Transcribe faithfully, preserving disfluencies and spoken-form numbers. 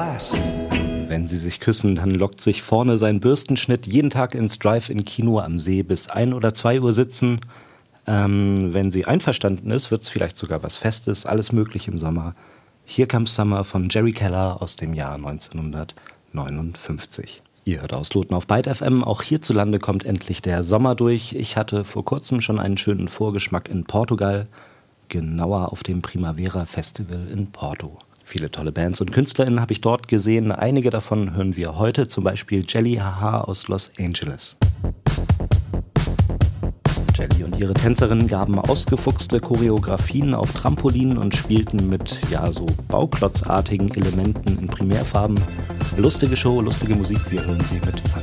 last. Wenn sie sich küssen, dann lockt sich vorne sein Bürstenschnitt jeden Tag ins Drive-In-Kino am See bis ein oder zwei Uhr sitzen. Ähm, wenn sie einverstanden ist, wird es vielleicht sogar was Festes, alles möglich im Sommer. Here Comes Summer von Jerry Keller aus dem Jahr neunzehnhundertneunundfünfzig. Ihr hört Ausloten auf Byte F M. Auch hierzulande kommt endlich der Sommer durch. Ich hatte vor kurzem schon einen schönen Vorgeschmack in Portugal, genauer auf dem Primavera Festival in Porto. Viele tolle Bands und KünstlerInnen habe ich dort gesehen. Einige davon hören wir heute, zum Beispiel Jelly Haha aus Los Angeles. Jelly und ihre Tänzerinnen gaben ausgefuchste Choreografien auf Trampolinen und spielten mit, ja, so bauklotzartigen Elementen in Primärfarben. Lustige Show, lustige Musik, wir hören sie mit Fantasie.